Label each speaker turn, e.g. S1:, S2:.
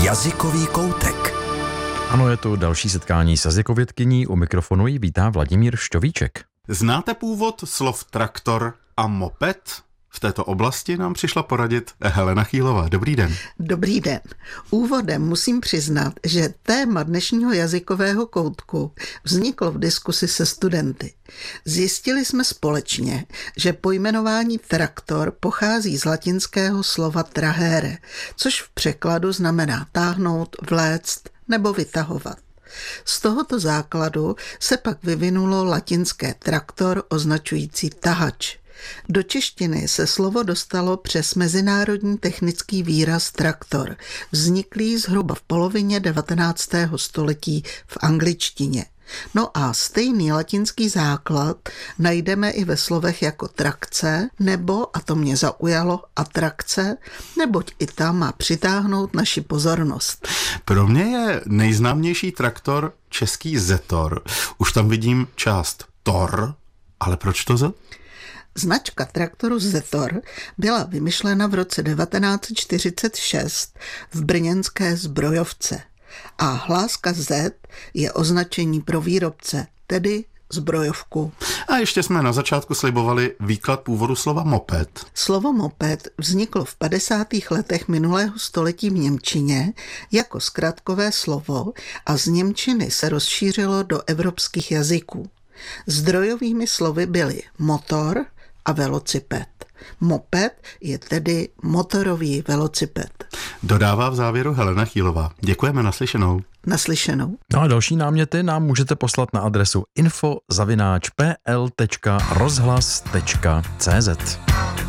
S1: Jazykový koutek.
S2: Ano, je to další setkání s jazykovědkyní. U mikrofonu ji vítá Vladimír Šťovíček.
S3: Znáte původ slov traktor a moped? V této oblasti nám přišla poradit Helena Chýlová. Dobrý den.
S4: Dobrý den. Úvodem musím přiznat, že téma dnešního jazykového koutku vzniklo v diskusi se studenty. Zjistili jsme společně, že pojmenování traktor pochází z latinského slova trahere, což v překladu znamená táhnout, vléct nebo vytahovat. Z tohoto základu se pak vyvinulo latinské traktor označující tahač. Do češtiny se slovo dostalo přes mezinárodní technický výraz traktor, vzniklý zhruba v polovině 19. století v angličtině. No a stejný latinský základ najdeme i ve slovech jako trakce nebo, a to mě zaujalo, atrakce, neboť i ta má přitáhnout naši pozornost.
S3: Pro mě je nejznámější traktor český Zetor. Už tam vidím část tor, ale proč to Z?
S4: Značka traktoru Zetor byla vymyšlena v roce 1946 v brněnské zbrojovce a hláska Z je označení pro výrobce, tedy zbrojovku.
S3: A ještě jsme na začátku slibovali výklad původu slova moped.
S4: Slovo moped vzniklo v 50. letech minulého století v němčině jako zkratkové slovo a z němčiny se rozšířilo do evropských jazyků. Zdrojovými slovy byly motor a velociped. Moped je tedy motorový velociped.
S3: Dodává v závěru Helena Chýlová. Děkujeme, naslyšenou.
S4: Naslyšenou.
S2: No a další náměty nám můžete poslat na adresu info@pl.rozhlas.cz.